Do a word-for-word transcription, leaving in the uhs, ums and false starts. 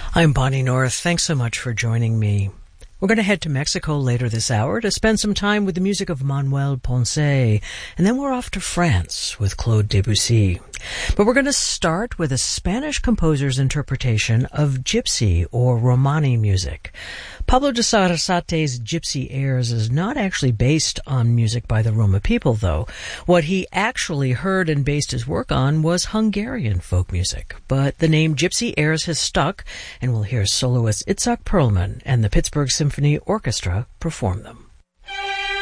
I'm Bonnie North. Thanks so much for joining me. We're going to head to Mexico later this hour to spend some time with the music of Manuel Ponce, and then we're off to France with Claude Debussy. But we're going to start with a Spanish composer's interpretation of gypsy or Romani music. Pablo de Sarasate's Gypsy Airs is not actually based on music by the Roma people, though. What he actually heard and based his work on was Hungarian folk music. But the name Gypsy Airs has stuck, and we'll hear soloist Itzhak Perlman and the Pittsburgh Symphony Orchestra perform them.